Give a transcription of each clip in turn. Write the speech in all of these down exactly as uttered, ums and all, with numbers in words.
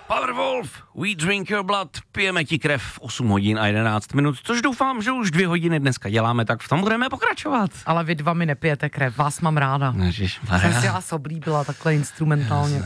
Powerwolf, we drink your blood, pijeme ti krev, osm hodin a jedenáct minut, což doufám, že už dvě hodiny dneska děláme, tak v tom budeme pokračovat. Ale vy dva mi nepijete krev, vás mám ráda. Ježišmarja. Jsem si vás oblíbila takhle instrumentálně.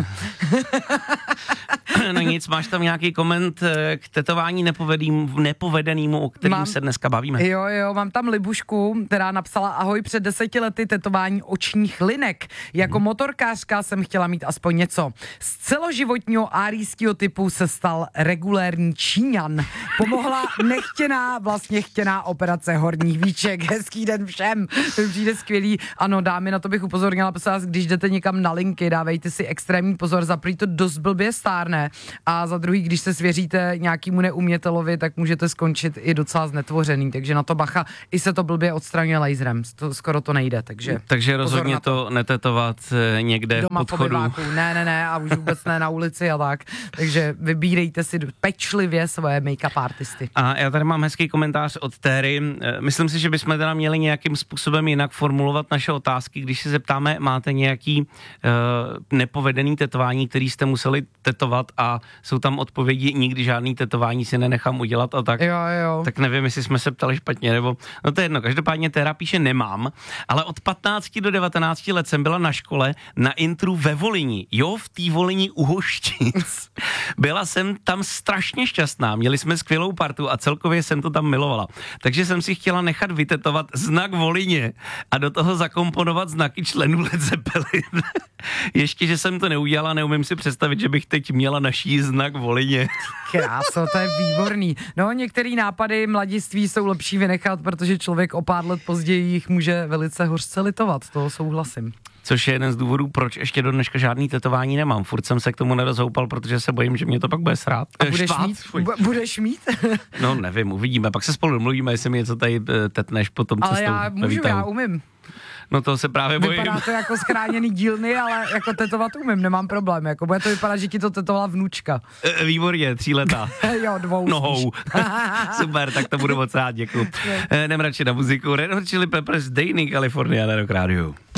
No nic, máš tam nějaký koment k tetování nepovedenému, o kterým mám, se dneska bavíme? Jo, jo, mám tam Libušku, která napsala: ahoj, před deseti lety tetování očních linek. Jako hmm. motorkářka jsem chtěla mít aspoň něco. Z celoživotního árijského typu se stal regulérní Číňan. Pomohla nechtěná, vlastně chtěná operace horních víček. Hezký den všem. To přijde skvělý. Ano, dámy, na to bych upozornila, prosím vás, když jdete někam na linky, dávejte si extrémní pozor, za prvý to dost blbě stárne a za druhý, když se svěříte nějakému neumětelovi, tak můžete skončit i docela znetvořený, takže na to bacha, i se to blbě odstraňuje laserem, to, skoro to nejde, takže Takže rozhodně to. to netetovat někde doma pod chodu. Ne, ne, ne, a už vůbec ne na ulici a tak, takže vybírejte si pečlivě svoje make-up artisty. A já tady mám hezký komentář od Terry. Myslím si, že bychom teda měli nějakým způsobem jinak formulovat naše otázky, když se zeptáme, máte nějaký uh, nepovedený tetování, který jste museli tetovat a jsou tam odpovědi, nikdy žádný tetování si nenechám udělat a tak. Jo, jo. Tak nevím, jestli jsme se ptali špatně, nebo no to je jedno. Každopádně Terra píše nemám, ale od patnácti do devatenácti let jsem byla na škole na intru ve Volyni. Jo, v té Volyni u Hoštic. Byla jsem tam strašně šťastná, měli jsme skvělou partu a celkově jsem to tam milovala. Takže jsem si chtěla nechat vytetovat znak Volyně a do toho zakomponovat znaky členů Led Zeppelin. Ještě, že jsem to neudělala, neumím si představit, že bych teď měla naší znak Volyně. Kráso, to je výborný. No, některý nápady mladiství jsou lepší vynechat, protože člověk o pár let později jich může velice hořce litovat, toho souhlasím. Což je jeden z důvodů, proč ještě do dneška žádný tetování nemám. Furt jsem se k tomu nerozhoupal, protože se bojím, že mě to pak bude srát. A budeš Štvát? mít? B- budeš mít? No nevím, uvidíme. Pak se spolu domluvíme, jestli mi něco tady tetneš potom cestou. Ale já můžu, já umím. No to se právě bojím. Vypadá to jako skráněný dílny, ale jako tetovat umím, nemám problém. Jako bude to vypadat, že ti to tetovala vnučka. Výborně, tříletá. Jo, dvou. Nohou. Super, tak to budu moc rád, děkuji. Jdem radši na muziku. Red Hot Chili Peppers, Dejny, Kalifornie na Rock Radio.